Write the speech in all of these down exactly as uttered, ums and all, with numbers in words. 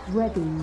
Ready.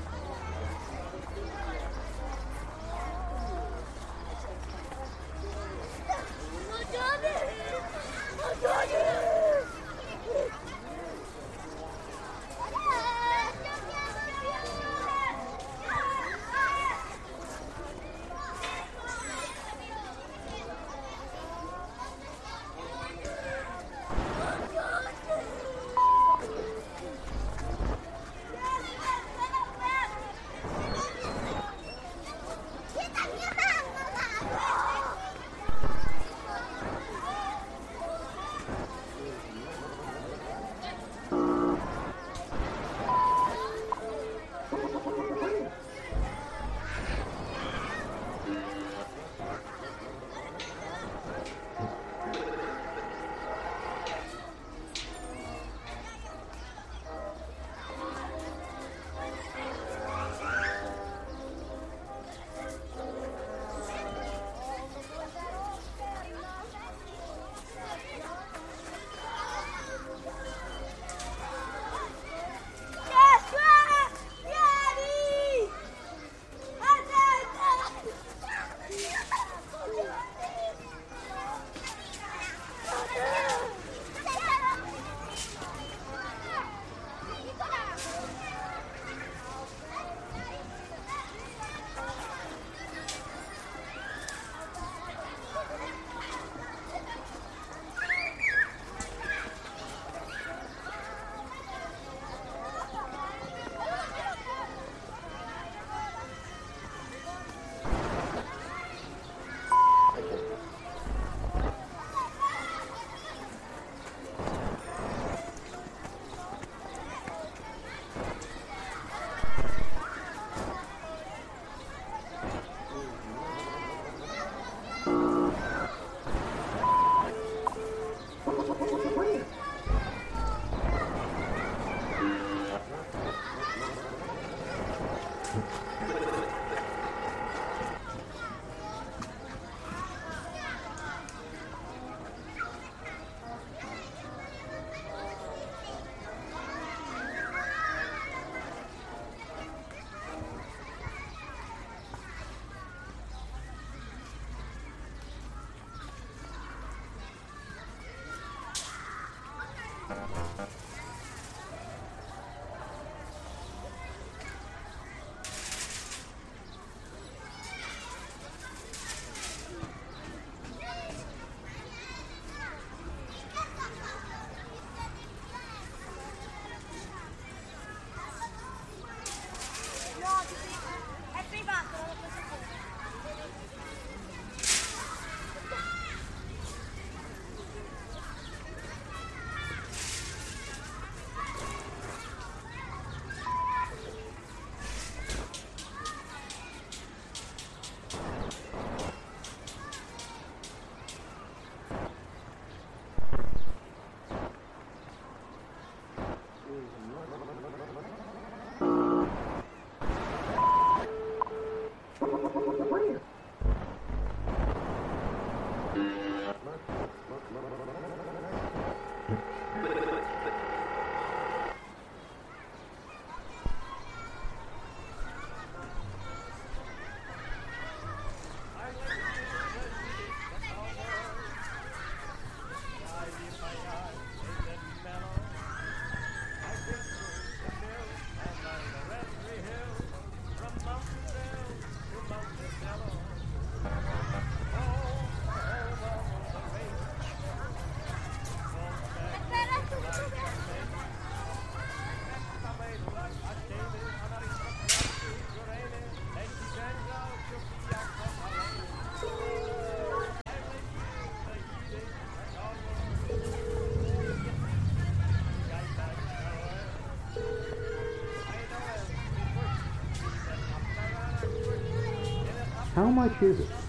How much is it?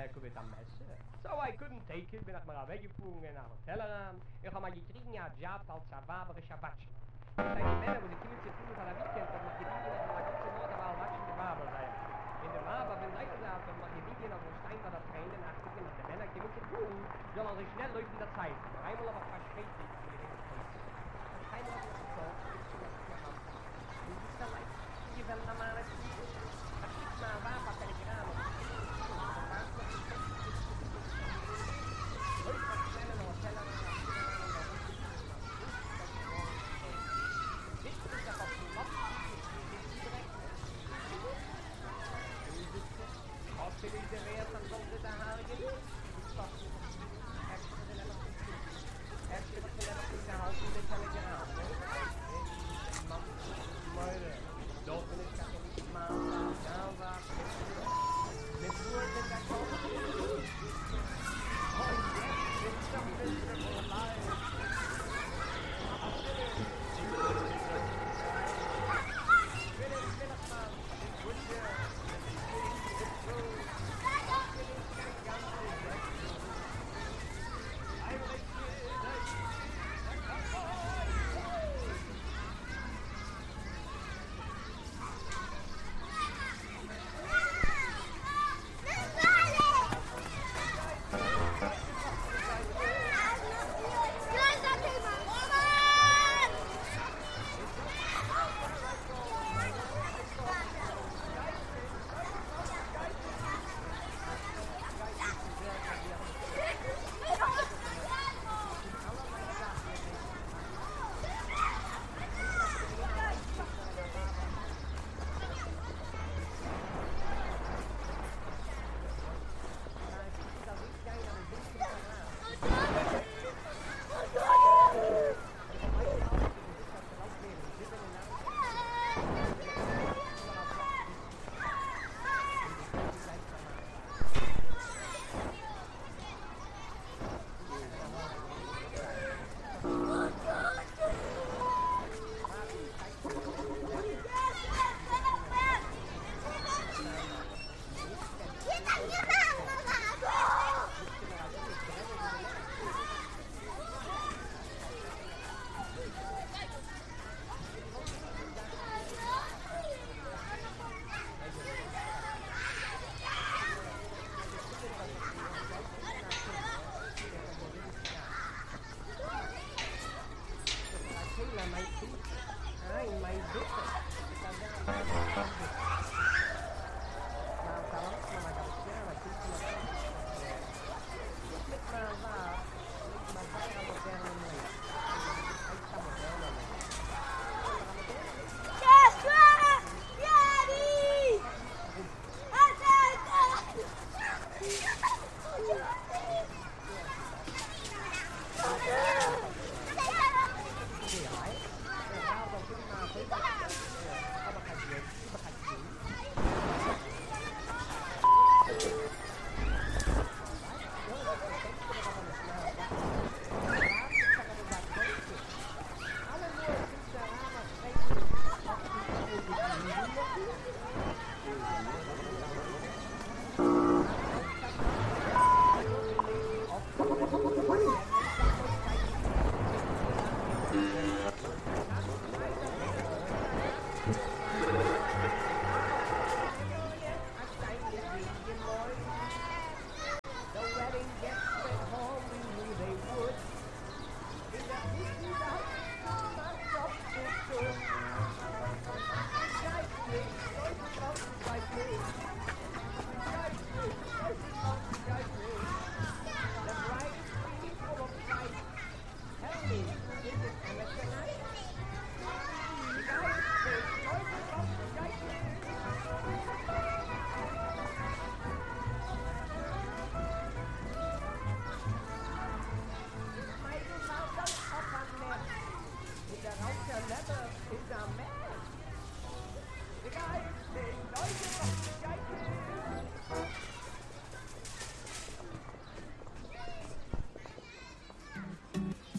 ik weet dat messen. Zo, I couldn't take it, ben ik maar weggevoerd naar een hotelraam. Ik ga maar gekregen naar het job als Savabere Shabbatje. Ik zei die mannen, wo die kinderen vroeger van de weekend, dat moet je die dat we ganze Noord al watchen de Babel zijn. In de Babel, wenn zij gesagt haben, mag je die auf den Stein bei der Tränen nachgucken, dass die Männer die müssen tun, sollen sich schnell durch in der Zeit. Einmal aber verspätet, die gewinnen Zeit. Keiner hat das gesagt, ich bin jetzt hier am Tag. Du bist allein. Je wel normale Spiegel. Das ist mal wahr, was Telegramm. Heute was schnell noch Teller. Dit is dat op de lat. Als je deze weer van zonder te halen, is dat heb je er net op heb je er net op gehaald in de telegraaf. En man, maar dat wil ik dat niet maken. Nou, waar de woorden dat komen. Oh, dit is toch miserable life. Is a man. The guy is